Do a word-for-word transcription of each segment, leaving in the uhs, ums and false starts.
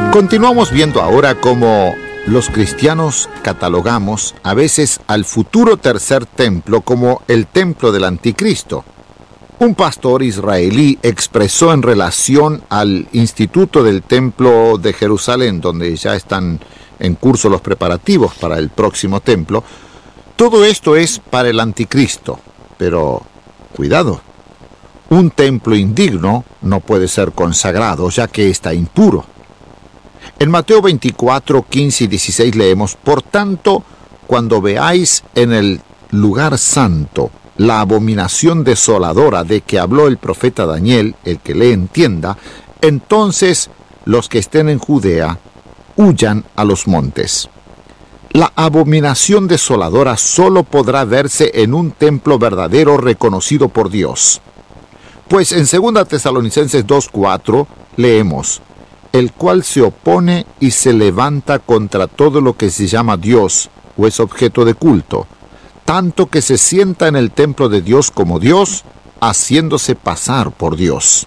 Continuamos viendo ahora cómo los cristianos catalogamos a veces al futuro tercer templo como el templo del anticristo. Un pastor israelí expresó en relación al instituto del templo de Jerusalén, donde ya están en curso los preparativos para el próximo templo, todo esto es para el anticristo, pero cuidado, un templo indigno no puede ser consagrado ya que está impuro. En Mateo veinticuatro, quince y dieciséis leemos: por tanto, cuando veáis en el lugar santo la abominación desoladora de que habló el profeta Daniel, el que le entienda, entonces los que estén en Judea huyan a los montes. La abominación desoladora solo podrá verse en un templo verdadero reconocido por Dios. Pues en segunda Tesalonicenses dos cuatro leemos: el cual se opone y se levanta contra todo lo que se llama Dios o es objeto de culto, tanto que se sienta en el templo de Dios como Dios, haciéndose pasar por Dios.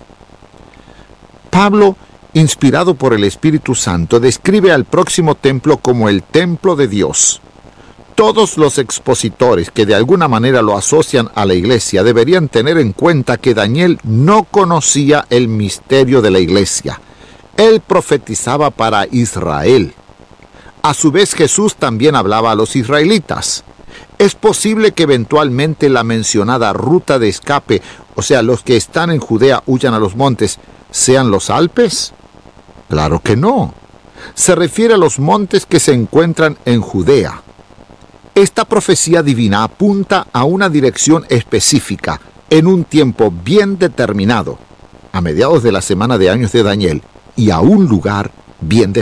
Pablo, inspirado por el Espíritu Santo, describe al próximo templo como el templo de Dios. Todos los expositores que de alguna manera lo asocian a la iglesia deberían tener en cuenta que Daniel no conocía el misterio de la iglesia. Él profetizaba para Israel. A su vez, Jesús también hablaba a los israelitas. ¿Es posible que eventualmente la mencionada ruta de escape, o sea, los que están en Judea huyan a los montes, sean los Alpes? Claro que no. Se refiere a los montes que se encuentran en Judea. Esta profecía divina apunta a una dirección específica, en un tiempo bien determinado, a mediados de la semana de años de Daniel, y a un lugar bien definido.